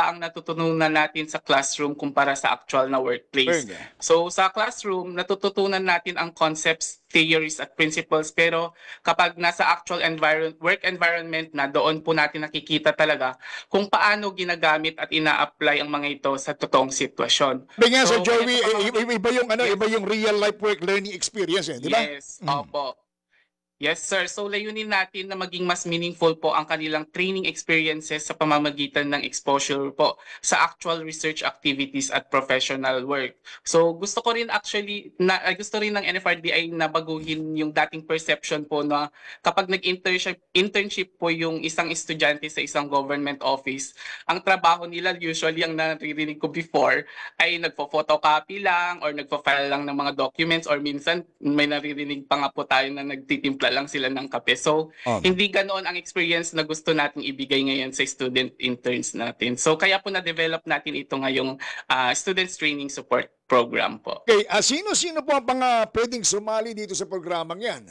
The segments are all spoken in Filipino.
ba ang natututunan natin sa classroom kumpara sa actual na workplace? Burn. So sa classroom, natututunan natin ang concepts, theories at principles, pero kapag nasa actual work environment na, doon po natin nakikita talaga kung paano ginagamit at ina-apply ang mga ito sa totoong sitwasyon. Sabi nga Sir So kaya Joey, sa mga iba yung ano, yes, iba yung real life work learning experience, di ba? yes, opo. Yes, sir. So layunin natin na maging mas meaningful po ang kanilang training experiences sa pamamagitan ng exposure po sa actual research activities at professional work. So gusto ko rin actually gusto rin ng NFRDI na baguhin yung dating perception po na kapag internship po yung isang estudyante sa isang government office, ang trabaho nila usually ang naririnig ko before ay nagfo-photocopy lang or nagfo-file lang ng mga documents, or minsan may naririnig pa nga po tayo na nagtitimpla lang sila ng kape. So, hindi ganoon ang experience na gusto nating ibigay ngayon sa student interns natin. So, kaya po na-develop natin ito ngayong Students Training Support Program po. Okay, sino-sino po ang pwedeng sumali dito sa programang yan?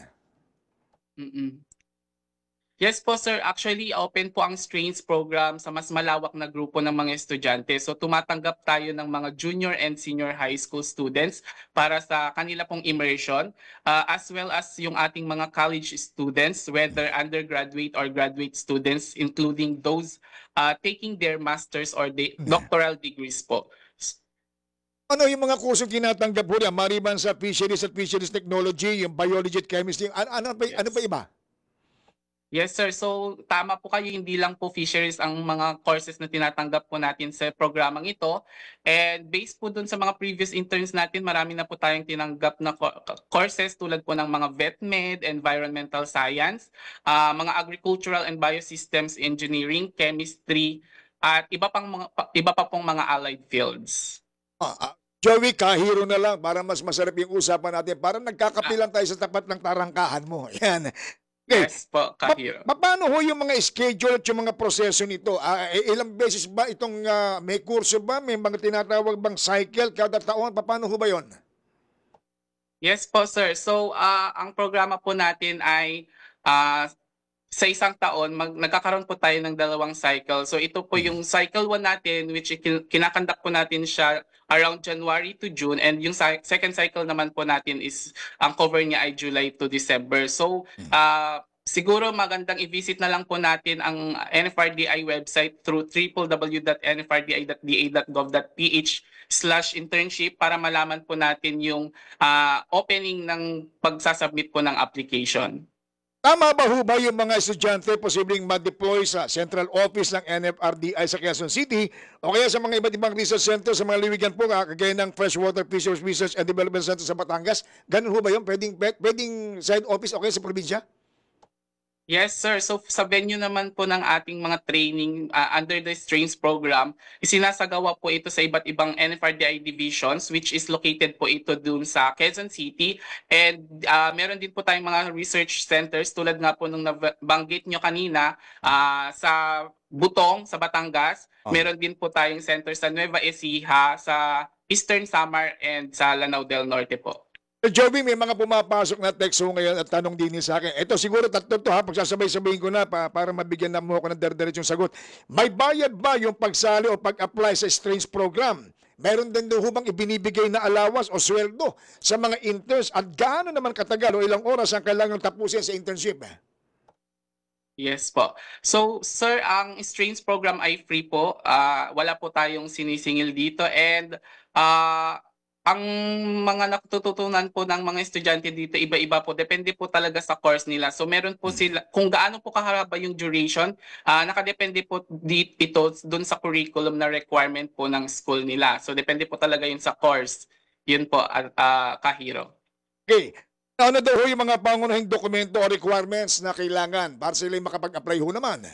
Yes po sir, actually open po ang Strains program sa mas malawak na grupo ng mga estudyante. So tumatanggap tayo ng mga junior and senior high school students para sa kanila pong immersion, as well as yung ating mga college students, whether undergraduate or graduate students, including those taking their masters or doctoral degrees po. Ano yung mga kursong tinatanggap po niya? Maliban sa fisheries at fisheries technology, yung biology at chemistry, ano pa iba? Yes sir, so tama po kayo, hindi lang po fisheries ang mga courses na tinatanggap po natin sa programang ito. And based po dun sa mga previous interns natin, marami na po tayong tinanggap na courses tulad po ng mga VetMed, Environmental Science, mga Agricultural and Biosystems Engineering, Chemistry, at iba pa pong mga allied fields. Joey, kahiro na lang para mas masarap yung usapan natin. Para nagkakape lang tayo sa tapat ng tarangkahan mo. Yan. Okay. Yes po, kahiro. Paano ho yung mga schedule at yung mga proseso nito? Ilang beses ba itong may kurso ba? May mga tinatawag bang cycle kada taon? Paano ho ba yun? Yes po sir. So ang programa po natin ay sa isang taon nagkakaroon po tayo ng dalawang cycle. So ito po yung cycle 1 natin, which kinakandak po natin siya around January to June, and yung second cycle naman po natin is ang cover niya ay July to December. So siguro magandang i-visit na lang po natin ang NFRDI website through www.nfrdi.da.gov.ph/internship para malaman po natin yung opening ng pagsasubmit po ng application. Tama ba ho ba yung mga estudyante posibleng ma-deploy sa central office ng NFRDI sa Quezon City o kaya sa mga iba't ibang research center sa mga liwigan po kagaya ng Freshwater Fisheries Research and Development Center sa Batangas? Ganun ho ba yun? Pwedeng side office o kaya sa probinsya? Yes, sir. So sa venue naman po ng ating mga training under the Strains program, isinasagawa po ito sa iba't ibang NFRDI divisions, which is located po ito dun sa Quezon City. And meron din po tayong mga research centers tulad nga po nung nabanggit nyo kanina sa Butong, sa Batangas. Meron din po tayong center sa Nueva Ecija, sa Eastern Samar, and sa Lanao del Norte po. Joby, may mga pumapasok na text ho ngayon at tanong din sa akin. Ito siguro tatlo to ha, pagsasabay-sabayin ko na para mabigyan na mo ako ng dire-diretsong sagot. May bayad ba yung pagsali o pag-apply sa Strange program? Meron din ho bang ibinibigay na allowance o sweldo sa mga interns at gaano naman katagal o ilang oras ang kailangan tapusin sa internship? Yes po. So, sir, ang Strains program ay free po. Wala po tayong sinisingil dito, and ang mga natututunan po ng mga estudyante dito, iba-iba po. Depende po talaga sa course nila. So meron po sila, kung gaano po kahaba yung duration, nakadepende po ito dun sa curriculum na requirement po ng school nila. So depende po talaga yun sa course. Yun po, kahiro. Okay. Ano daw ho yung mga pangunahing dokumento o requirements na kailangan para sila makapag-apply ho naman?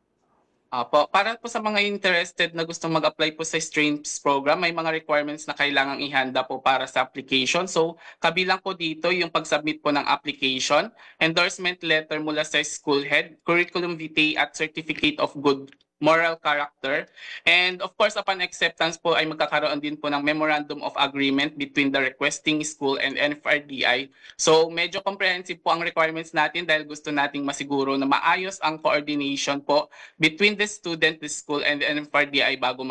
Para po sa mga interested na gustong mag-apply po sa Strains program, may mga requirements na kailangang ihanda po para sa application. So, kabilang po dito yung pag-submit po ng application, endorsement letter mula sa school head, curriculum vitae at certificate of good moral character. And of course, upon acceptance po ay magkakaroon din po ng memorandum of agreement between the requesting school and NFRDI. So medyo comprehensive po ang requirements natin dahil gusto nating masiguro na maayos ang coordination po between the student, the school, and the NFRDI bago